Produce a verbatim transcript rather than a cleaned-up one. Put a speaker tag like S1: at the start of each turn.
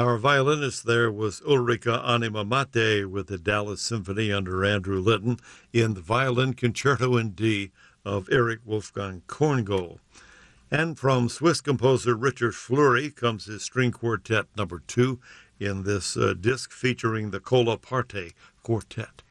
S1: Our violinist there was Ulrika Anima Mate with the Dallas Symphony under Andrew Litton in the Violin Concerto in D of Erich Wolfgang Korngold. And from Swiss composer Richard Fleury comes his string quartet number two in this uh, disc featuring the Cola Parte Quartet.